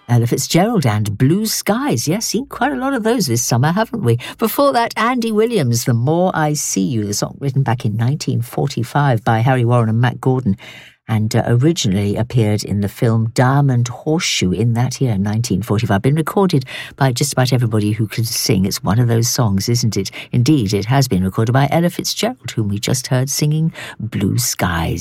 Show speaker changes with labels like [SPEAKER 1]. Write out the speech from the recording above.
[SPEAKER 1] Ella Fitzgerald and Blue Skies. Yes, seen quite a lot of those this summer, haven't we? Before that, Andy Williams, The More I See You, the song written back in 1945 by Harry Warren and Matt Gordon, and originally appeared in the film Diamond Horseshoe in that year, 1945. Been recorded by just about everybody who can sing. It's one of those songs, isn't it? Indeed, it has been recorded by Ella Fitzgerald, whom we just heard singing Blue Skies.